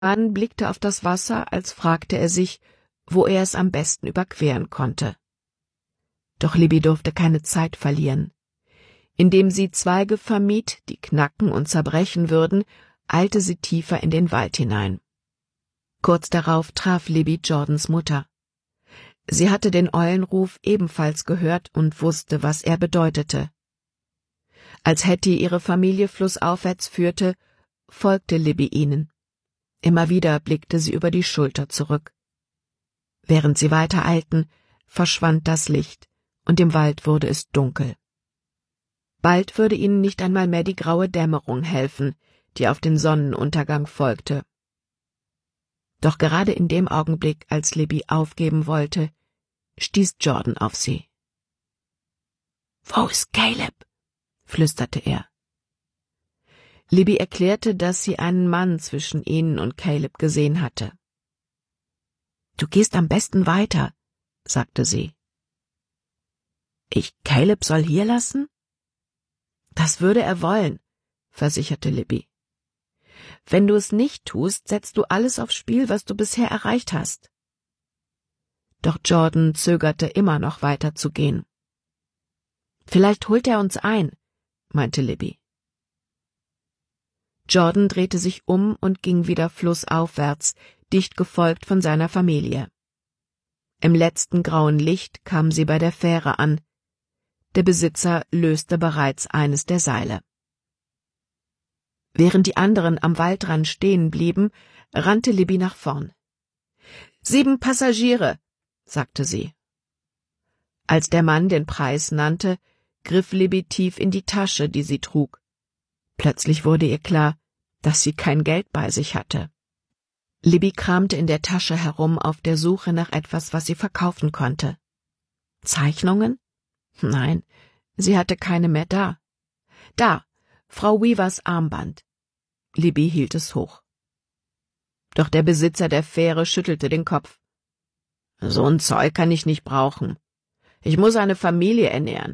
Mann blickte auf das Wasser, als fragte er sich, wo er es am besten überqueren konnte. Doch Libby durfte keine Zeit verlieren. Indem sie Zweige vermied, die knacken und zerbrechen würden, eilte sie tiefer in den Wald hinein. Kurz darauf traf Libby Jordans Mutter. Sie hatte den Eulenruf ebenfalls gehört und wusste, was er bedeutete. Als Hattie ihre Familie flussaufwärts führte, folgte Libby ihnen. Immer wieder blickte sie über die Schulter zurück. Während sie weitereilten, verschwand das Licht, und im Wald wurde es dunkel. Bald würde ihnen nicht einmal mehr die graue Dämmerung helfen, die auf den Sonnenuntergang folgte. Doch gerade in dem Augenblick, als Libby aufgeben wollte, stieß Jordan auf sie. »Wo ist Caleb?« flüsterte er. Libby erklärte, dass sie einen Mann zwischen ihnen und Caleb gesehen hatte. »Du gehst am besten weiter«, sagte sie. »Ich Caleb soll hier lassen?« »Das würde er wollen«, versicherte Libby. »Wenn du es nicht tust, setzt du alles aufs Spiel, was du bisher erreicht hast.« Doch Jordan zögerte immer noch weiter zu gehen. »Vielleicht holt er uns ein«, meinte Libby. Jordan drehte sich um und ging wieder flussaufwärts, dicht gefolgt von seiner Familie. Im letzten grauen Licht kamen sie bei der Fähre an. Der Besitzer löste bereits eines der Seile. Während die anderen am Waldrand stehen blieben, rannte Libby nach vorn. »7 Passagiere«, sagte sie. Als der Mann den Preis nannte, griff Libby tief in die Tasche, die sie trug. Plötzlich wurde ihr klar, dass sie kein Geld bei sich hatte. Libby kramte in der Tasche herum auf der Suche nach etwas, was sie verkaufen konnte. Zeichnungen? Nein, sie hatte keine mehr da. Da, Frau Weavers Armband. Libby hielt es hoch. Doch der Besitzer der Fähre schüttelte den Kopf. »So ein Zeug kann ich nicht brauchen. Ich muss eine Familie ernähren.«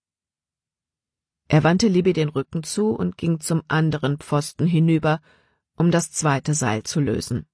Er wandte Libby den Rücken zu und ging zum anderen Pfosten hinüber, um das zweite Seil zu lösen.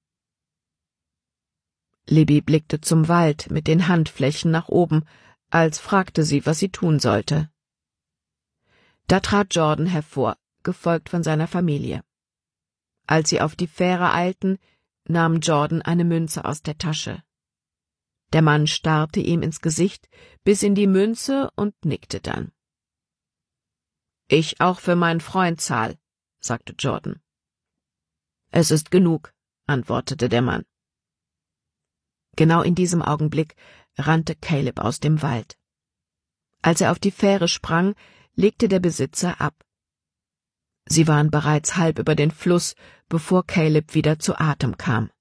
Libby blickte zum Wald mit den Handflächen nach oben, als fragte sie, was sie tun sollte. Da trat Jordan hervor, gefolgt von seiner Familie. Als sie auf die Fähre eilten, nahm Jordan eine Münze aus der Tasche. Der Mann starrte ihm ins Gesicht, biss in die Münze und nickte dann. »Ich auch für meinen Freund zahl«, sagte Jordan. »Es ist genug«, antwortete der Mann. Genau in diesem Augenblick rannte Caleb aus dem Wald. Als er auf die Fähre sprang, legte der Besitzer ab. Sie waren bereits halb über den Fluss, bevor Caleb wieder zu Atem kam.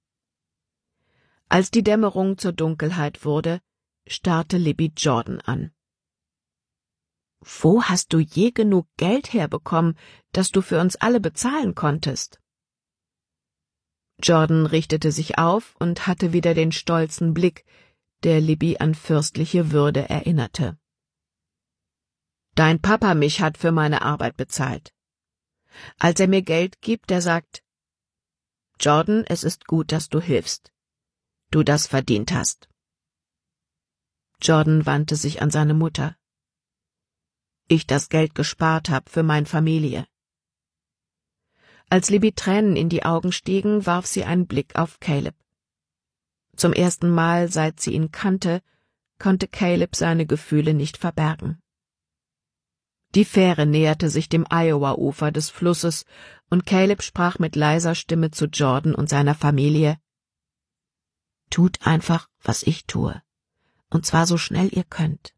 Als die Dämmerung zur Dunkelheit wurde, starrte Libby Jordan an. »Wo hast du je genug Geld herbekommen, dass du für uns alle bezahlen konntest?« Jordan richtete sich auf und hatte wieder den stolzen Blick, der Libby an fürstliche Würde erinnerte. »Dein Papa mich hat für meine Arbeit bezahlt. Als er mir Geld gibt, der sagt, »Jordan, es ist gut, dass du hilfst. Du das verdient hast.« Jordan wandte sich an seine Mutter. »Ich das Geld gespart habe für meine Familie.« Als Libby Tränen in die Augen stiegen, warf sie einen Blick auf Caleb. Zum ersten Mal, seit sie ihn kannte, konnte Caleb seine Gefühle nicht verbergen. Die Fähre näherte sich dem Iowa-Ufer des Flusses, und Caleb sprach mit leiser Stimme zu Jordan und seiner Familie: »Tut einfach, was ich tue, und zwar so schnell ihr könnt.«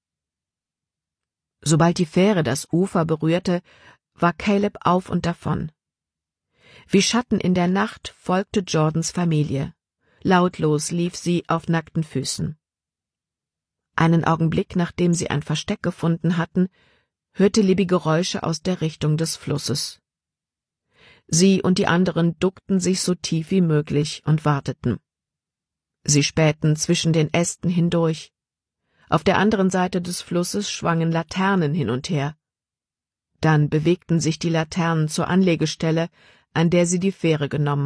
Sobald die Fähre das Ufer berührte, war Caleb auf und davon. Wie Schatten in der Nacht folgte Jordans Familie. Lautlos lief sie auf nackten Füßen. Einen Augenblick, nachdem sie ein Versteck gefunden hatten, hörte Libby Geräusche aus der Richtung des Flusses. Sie und die anderen duckten sich so tief wie möglich und warteten. Sie spähten zwischen den Ästen hindurch. Auf der anderen Seite des Flusses schwangen Laternen hin und her. Dann bewegten sich die Laternen zur Anlegestelle, an der sie die Fähre genommen